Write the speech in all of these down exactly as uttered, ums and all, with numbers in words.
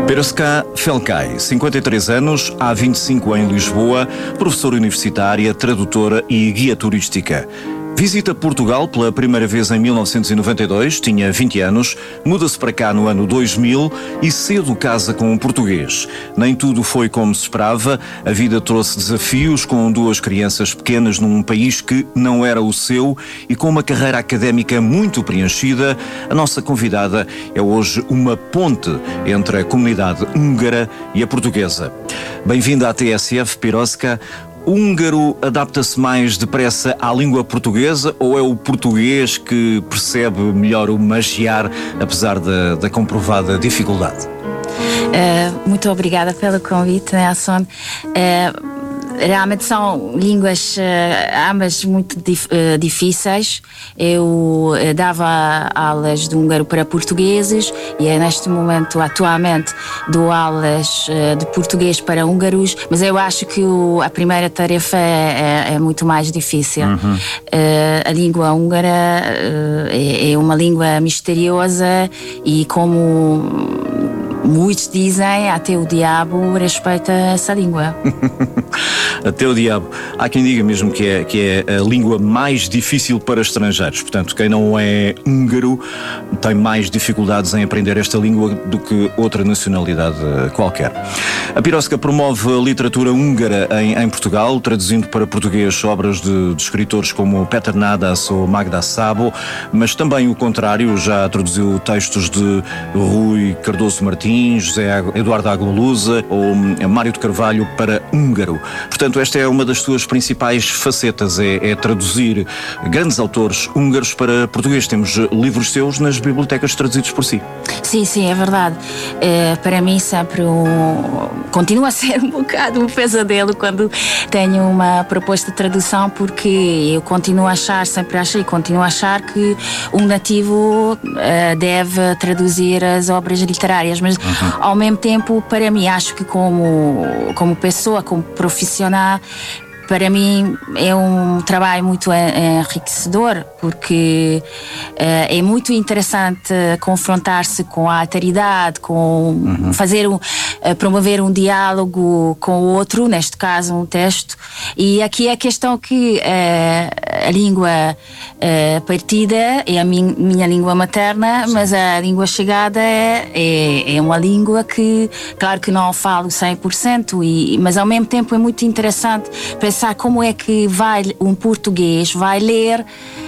Piroska Felkai, cinquenta e três anos, há vinte e cinco em Lisboa, professora universitária, tradutora e guia turística. Visita Portugal pela primeira vez em mil novecentos e noventa e dois, tinha vinte anos, muda-se para cá no ano dois mil e cedo casa com um português. Nem tudo foi como se esperava, a vida trouxe desafios com duas crianças pequenas num país que não era o seu e com uma carreira académica muito preenchida. A nossa convidada é hoje uma ponte entre a comunidade húngara e a portuguesa. Bem-vinda à T S F, Piroska. O húngaro adapta-se mais depressa à língua portuguesa ou é o português que percebe melhor o magiar, apesar da, da comprovada dificuldade? Uh, muito obrigada pelo convite, Nelson. Uh, realmente são línguas uh, ambas muito dif- uh, difíceis. Eu uh, dava aulas de húngaro para portugueses e é neste momento, atualmente, dou aulas uh, de português para húngaros, mas eu acho que o, a primeira tarefa é, é, é muito mais difícil. Uhum. Uh, a língua húngara uh, é, é uma língua misteriosa e, como muitos dizem, até o diabo respeita essa língua. Até o diabo. Há quem diga mesmo que é, que é a língua mais difícil para estrangeiros. Portanto, quem não é húngaro tem mais dificuldades em aprender esta língua do que outra nacionalidade qualquer. A Piroska promove a literatura húngara em, em Portugal, traduzindo para português obras de, de escritores como Péter Nádas ou Magda Szabo, mas também o contrário, já traduziu textos de Rui Cardoso Martins, José Eduardo Agualusa ou Mário de Carvalho para húngaro. Portanto, esta é uma das suas principais facetas, é, é traduzir grandes autores húngaros para português. Temos livros seus nas bibliotecas traduzidos por si. Sim, sim, é verdade. É, para mim sempre um, continua a ser um bocado um pesadelo quando tenho uma proposta de tradução, porque eu continuo a achar, sempre achei e continuo a achar que um nativo uh, deve traduzir as obras literárias, mas uhum. ao mesmo tempo, para mim, acho que como, como pessoa, como profissional, para mim é um trabalho muito enriquecedor, porque uh, é muito interessante confrontar-se com a alteridade, com uhum. fazer um, uh, promover um diálogo com o outro, neste caso um texto. E aqui é a questão que uh, a língua uh, partida é a min, minha língua materna, sim, mas a língua chegada é, é, é uma língua que, claro que não falo cem por cento, e, mas ao mesmo tempo é muito interessante pensar como é que vai um português vai ler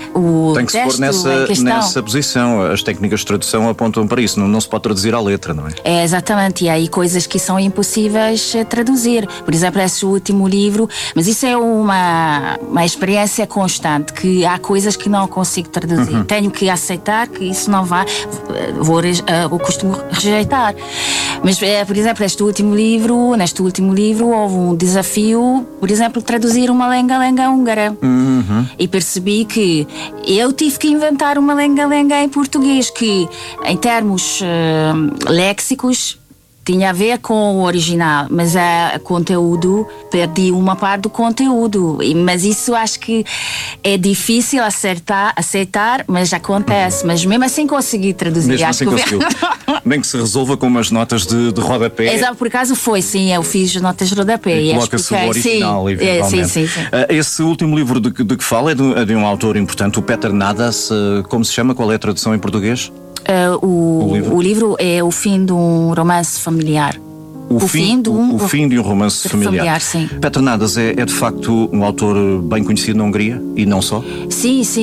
o Tem que se pôr nessa, nessa posição. As técnicas de tradução apontam para isso. Não, não se pode traduzir à letra, não é? É, exatamente. E há aí coisas que são impossíveis traduzir. Por exemplo, esse último livro. Mas isso é uma, uma experiência constante, que há coisas que não consigo traduzir. Uhum. Tenho que aceitar que isso não vai. Vou, eu costumo rejeitar. Mas, por exemplo, este último livro, neste último livro houve um desafio, por exemplo, traduzir uma lenga-lenga húngara. Uhum. E percebi que eu tive que inventar uma lenga-lenga em português que, em termos uh, léxicos, tinha a ver com o original, mas a conteúdo, perdi uma parte do conteúdo. Mas isso acho que é difícil acertar, aceitar, mas acontece. Mas mesmo assim consegui traduzir. Mesmo acho assim que conseguiu. Nem que se resolva com umas notas de, de rodapé. Exato, por acaso foi, sim, eu fiz notas de rodapé. E coloca-se o original, sim, eventualmente. Sim, sim, sim. Uh, esse último livro de, de que fala é de, é de um autor importante, o Péter Nádas. Uh, como se chama? Qual é a tradução em português? Uh, o, o, livro? o livro é o fim de um romance familiar. O, o, fim, fim de um, o fim de um romance familiar. familiar sim. Péter Nádas é, é de facto um autor bem conhecido na Hungria e não só? Sim, sim,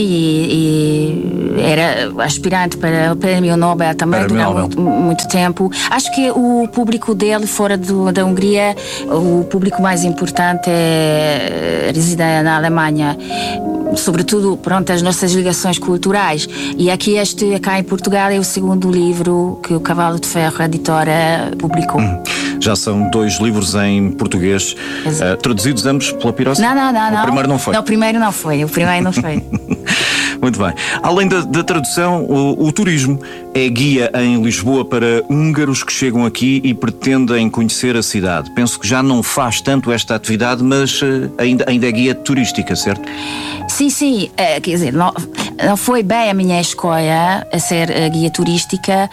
e, e era aspirante para o Prémio Nobel também para durante Nobel. Muito, muito tempo. Acho que o público dele fora do, da Hungria, o público mais importante é reside na Alemanha. Sobretudo, pronto, as nossas ligações culturais. E aqui, este, cá em Portugal, é o segundo livro que o Cavalo de Ferro, a editora, publicou. Hum. Já são dois livros em português, uh, traduzidos ambos pela Piroska? Não, não, não. O não. primeiro não foi? Não, o primeiro não foi. O primeiro não foi. Muito bem. Além da, da tradução, o, o turismo é guia em Lisboa para húngaros que chegam aqui e pretendem conhecer a cidade. Penso que já não faz tanto esta atividade, mas uh, ainda, ainda é guia turística, certo? Sim, sim. Uh, quer dizer, não, não foi bem a minha escolha a ser uh, guia turística.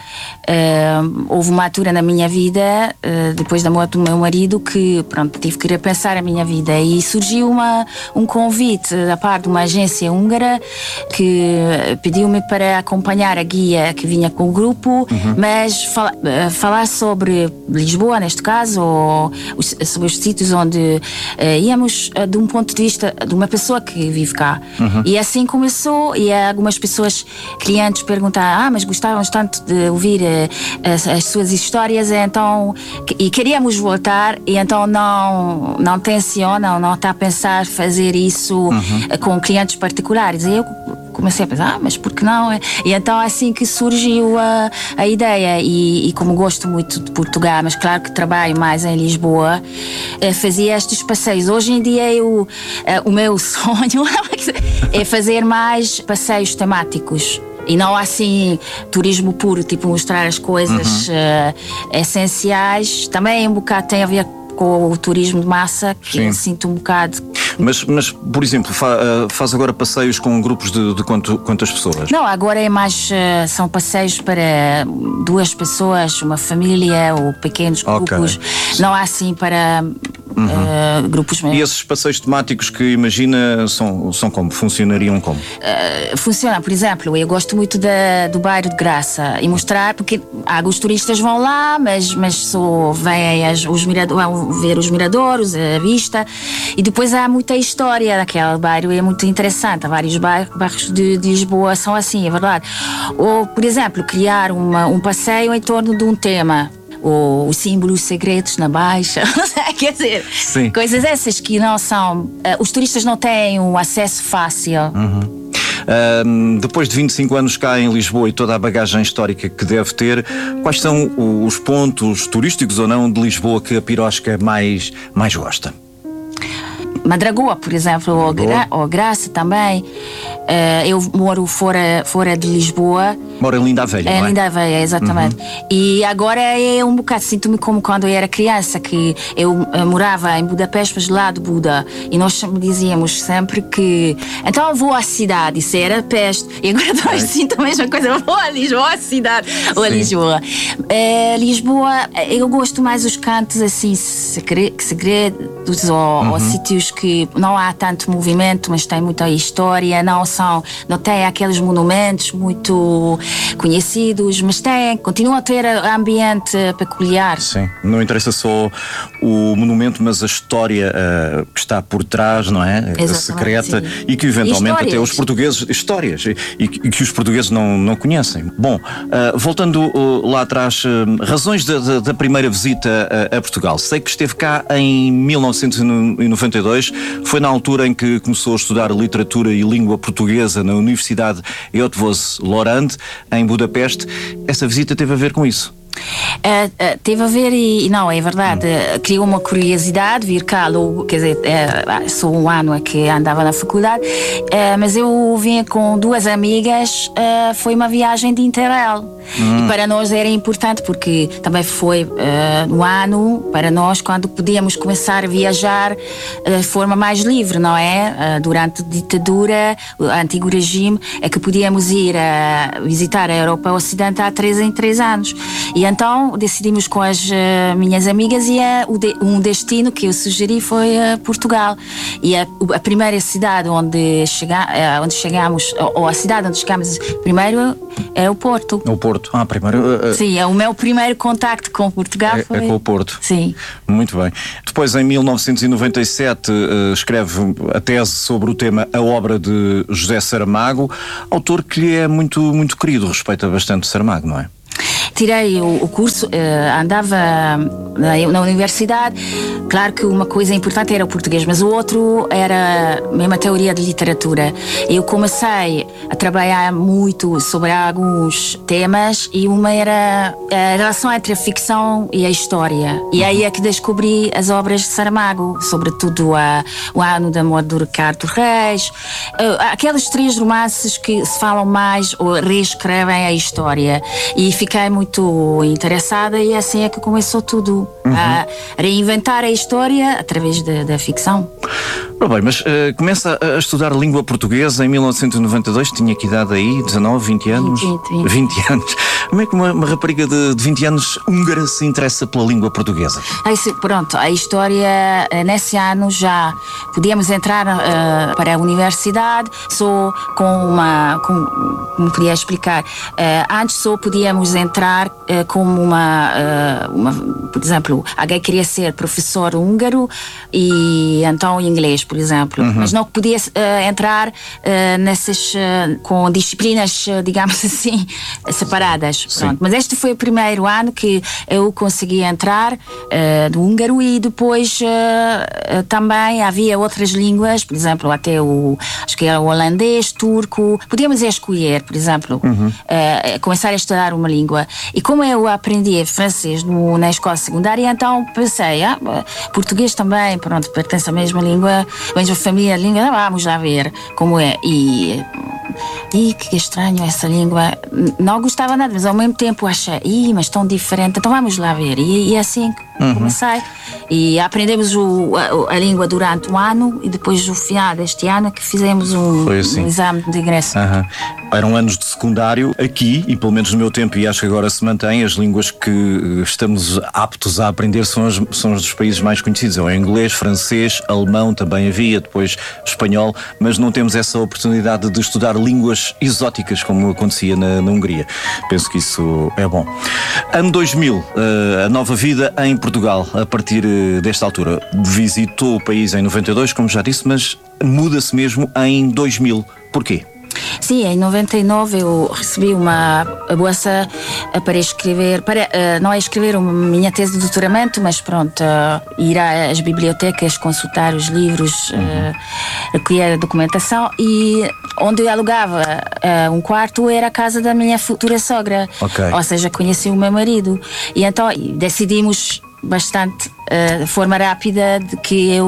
Uh, houve uma altura na minha vida, uh, depois da morte do meu marido, que pronto, tive que repensar a minha vida e surgiu uma, um convite da parte de uma agência húngara que pediu-me para acompanhar a guia que vinha com o grupo, uhum. mas fal, uh, falar sobre Lisboa, neste caso, ou os, sobre os sítios onde uh, íamos uh, de um ponto de vista de uma pessoa que vive cá. Uhum. E assim começou, e algumas pessoas, clientes, perguntaram: ah, mas gostávamos tanto de ouvir uh, as, as suas histórias, então, e queríamos voltar, e então não, não tencionam, não está a pensar fazer isso uhum. uh, com clientes particulares. E eu comecei a pensar, ah, mas por que não? E então assim que surgiu a, a ideia, e, e como gosto muito de Portugal, mas claro que trabalho mais em Lisboa, fazia estes passeios. Hoje em dia eu, o meu sonho é fazer mais passeios temáticos. E não assim turismo puro, tipo mostrar as coisas uhum. uh, essenciais. Também um bocado tem a ver com o turismo de massa, que Sim. eu sinto um bocado. Mas, mas por exemplo, fa, faz agora passeios com grupos de, de quanto, quantas pessoas? Não, agora é mais, são passeios para duas pessoas, uma família ou pequenos grupos. Okay. Não há assim para uhum. uh, grupos mesmo. E esses passeios temáticos que imagina são, são como? Funcionariam como? Uh, funciona, por exemplo, eu gosto muito da, do bairro de Graça e mostrar, porque alguns turistas vão lá, mas, mas só vêm as, os miradores, vão ver os miradores, a vista, e depois há muita história daquele bairro, é muito interessante. Há vários bairros de, de Lisboa são assim, é verdade. Ou, por exemplo, criar uma, um passeio em torno de um tema, ou os símbolos secretos na Baixa, quer dizer, Sim. coisas essas que não são, uh, os turistas não têm um acesso fácil. Uhum. Uh, depois de vinte e cinco anos cá em Lisboa e toda a bagagem histórica que deve ter, quais são os pontos turísticos ou não de Lisboa que a Pirosca mais, mais gosta? Madragoa, por exemplo, ou, Gra ou Graça também. Uh, eu moro fora, fora de Lisboa. Moro em Linda a Velha, é, não é? Linda a Velha, exatamente. Uhum. E agora é um bocado, sinto-me como quando eu era criança, que eu uh, morava em Budapeste, mas lá de Buda, e nós dizíamos sempre que então vou à cidade, isso era Peste, e agora nós sinto a mesma coisa, vou a Lisboa, à cidade, ou a Lisboa. Uh, Lisboa, eu gosto mais dos cantos assim, segredos, ou, uhum. ou sítios que não há tanto movimento, mas tem muita história, não são, não tem aqueles monumentos muito conhecidos, mas tem, continua a ter ambiente peculiar. Sim, não interessa só o monumento, mas a história uh, que está por trás, não é? A secreta, sim. E que eventualmente e até os portugueses, histórias, e, e que os portugueses não, não conhecem. Bom, uh, voltando uh, lá atrás, uh, razões da, da, da primeira visita a, a Portugal. Sei que esteve cá em mil novecentos e noventa e dois, foi na altura em que começou a estudar literatura e língua portuguesa na Universidade Eötvös Loránd, em Budapeste. Essa visita teve a ver com isso? Uh, uh, teve a ver e não, é verdade, uh, criou uma curiosidade vir cá logo, quer dizer, uh, sou um ano que andava na faculdade, uh, mas eu vim com duas amigas, uh, foi uma viagem de Interrail. Hum. E para nós era importante porque também foi uh, um ano para nós quando podíamos começar a viajar uh, de forma mais livre, não é? Uh, durante a ditadura, o antigo regime, é que podíamos ir a uh, visitar a Europa Ocidental três em três anos. E então decidimos com as uh, minhas amigas e uh, o de, um destino que eu sugeri foi uh, Portugal. E a, a primeira cidade onde, chega, uh, onde chegamos, ou, ou a cidade onde chegamos primeiro é o Porto. O Porto. Ah, primeiro. Uh, Sim, é o meu primeiro contacto com Portugal. É, foi... é com o Porto. Sim. Muito bem. Depois, em mil novecentos e noventa e sete, uh, escreve a tese sobre o tema A Obra de José Saramago, autor que lhe é muito, muito querido, respeita bastante Saramago, não é? tirei o, o curso, uh, andava na, na universidade. Claro que uma coisa importante era o português, mas o outro era mesmo a teoria de literatura. Eu comecei a trabalhar muito sobre alguns temas e uma era a relação entre a ficção e a história. E aí é que descobri as obras de Saramago, sobretudo a, o Ano de Amor do Ricardo Reis, uh, aqueles três romances que se falam mais ou reescrevem a história. E fiquei muito interessada e assim é que começou tudo, uhum. a reinventar a história através da, da ficção. Oh, bem, mas uh, começa a estudar língua portuguesa em mil novecentos e noventa e dois, tinha que idade aí? dezanove, vinte anos? vinte, vinte. vinte anos. Como é que uma, uma rapariga de, de vinte anos húngara se interessa pela língua portuguesa? Aí, pronto, a história, nesse ano já podíamos entrar uh, para a universidade só com uma, com, como queria explicar, uh, antes só podíamos entrar uh, como uma, uh, uma, por exemplo, alguém queria ser professor húngaro e então inglês, por exemplo, uhum. mas não podia uh, entrar uh, nessas, uh, com disciplinas, uh, digamos assim, separadas. Pronto. Mas este foi o primeiro ano que eu consegui entrar uh, do húngaro e depois uh, uh, também havia outras línguas, por exemplo, até o, acho que era o holandês, turco, podíamos escolher, por exemplo, uhum. uh, começar a estudar uma língua. E como eu aprendi francês no, na escola secundária, então pensei, ah, português também, pronto, pertence à mesma língua, a mesma família, língua, vamos lá ver como é. E, e que estranho essa língua, não gostava nada, mas ao mesmo tempo achei, ih, mas tão diferente, então vamos lá ver. E, e assim uhum. comecei. E aprendemos o, a, a língua durante um ano e depois no final deste ano que fizemos um, assim. um exame de ingresso. Uhum. Eram anos de secundário aqui, e pelo menos no meu tempo, e acho que agora se mantém, as línguas que estamos aptos a aprender são, as, são os dos países mais conhecidos. É o inglês, francês, alemão também havia, depois espanhol, mas não temos essa oportunidade de estudar línguas exóticas como acontecia na, na Hungria. Penso que isso é bom. Ano dois mil, a nova vida em Portugal, a partir desta altura. Visitou o país em noventa e dois, como já disse, mas muda-se mesmo em dois mil. Porquê? Sim, em noventa e nove eu recebi uma bolsa para escrever, para, uh, não é escrever uma minha tese de doutoramento, mas pronto, uh, ir às bibliotecas, consultar os livros, uhum. uh, recolher a documentação, e onde eu alugava uh, um quarto era a casa da minha futura sogra, okay. Ou seja, conheci o meu marido, e então decidimos bastante, uh, de forma rápida, de que eu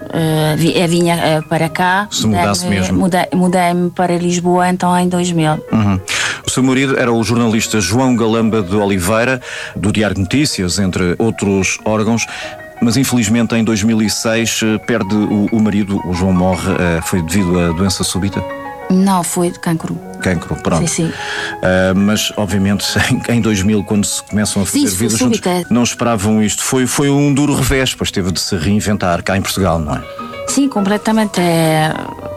uh, vinha uh, para cá. Se mudasse mesmo. Mudei, mudei-me para Lisboa então em dois mil. Uhum. O seu marido era o jornalista João Galamba de Oliveira, do Diário de Notícias, entre outros órgãos, mas infelizmente em dois mil e seis perde o, o marido, o João morre, uh, foi devido a doença súbita? Não, foi de cancro. Cancro, pronto. Sim, sim. Uh, mas, obviamente, em, em dois mil, quando se começam a fazer sim, vidas juntos, não esperavam isto. Foi, foi um duro revés, pois teve de se reinventar cá em Portugal, não é? Sim, completamente. É...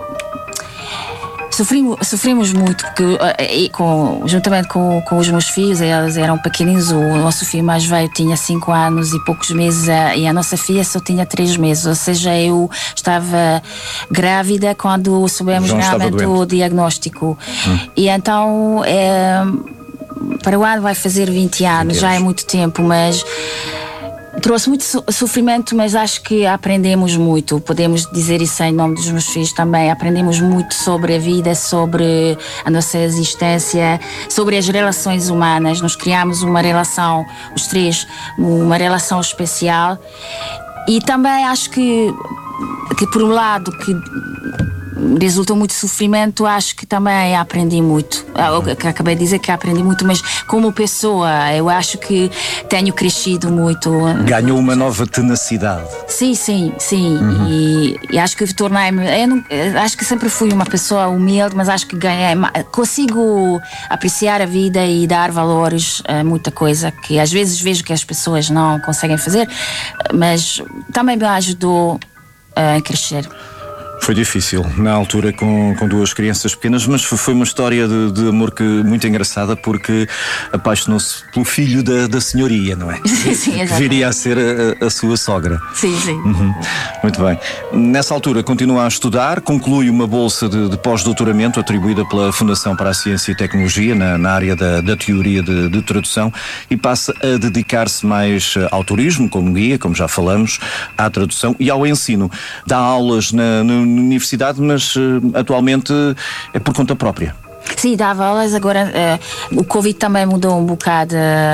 Sofrimos, sofrimos muito, porque e com, juntamente com, com os meus filhos, eles eram pequeninos. O nosso filho mais velho tinha cinco anos e poucos meses, e a nossa filha só tinha três meses. Ou seja, eu estava grávida quando soubemos realmente o diagnóstico. Hum. E então, é, para o ano vai fazer vinte anos, já é muito tempo, mas trouxe muito sofrimento, mas acho que aprendemos muito. Podemos dizer isso em nome dos meus filhos também. Aprendemos muito sobre a vida, sobre a nossa existência, sobre as relações humanas. Nós criamos uma relação, os três, uma relação especial. E também acho que, que por um lado, que resultou muito sofrimento, acho que também aprendi muito. Eu acabei de dizer que aprendi muito, mas como pessoa, eu acho que tenho crescido muito. Ganhou uma nova tenacidade. Sim, sim, sim. Uhum. E, e acho que tornei-me. Eu não, acho que sempre fui uma pessoa humilde, mas acho que ganhei. Consigo apreciar a vida e dar valores a muita coisa que às vezes vejo que as pessoas não conseguem fazer, mas também me ajudou a crescer. Foi difícil, na altura, com, com duas crianças pequenas, mas foi uma história de, de amor que, muito engraçada, porque apaixonou-se pelo filho da, da senhoria, não é? Sim, sim, que viria a ser a, a sua sogra. Sim, sim. Uhum. Muito bem. Nessa altura continua a estudar, conclui uma bolsa de, de pós-doutoramento atribuída pela Fundação para a Ciência e Tecnologia na, na área da, da teoria de, de tradução e passa a dedicar-se mais ao turismo, como guia, como já falamos, à tradução e ao ensino. Dá aulas na, na universidade, mas uh, atualmente é por conta própria. Sim, dava aulas. Agora uh, o Covid também mudou um bocado